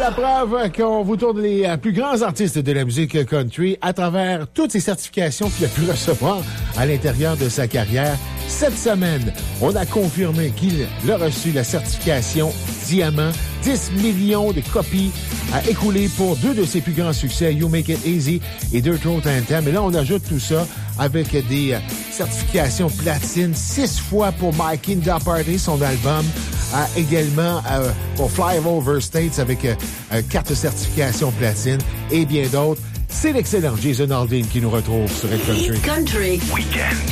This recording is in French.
la preuve qu'on vous tourne les plus grands artistes de la musique country à travers toutes ces certifications qu'il a pu recevoir à l'intérieur de sa carrière. Cette semaine, on a confirmé qu'il a reçu la certification Diamant. 10 millions de copies à écouler pour deux de ses plus grands succès, You Make It Easy et Dirt Road Anthem. Et là, on ajoute tout ça avec des certifications platine, 6 fois pour My Kinda Party, son album, également pour Fly Over States avec 4 certifications platine et bien d'autres. C'est l'excellent Jason Aldean qui nous retrouve sur Red Country. Country Weekend.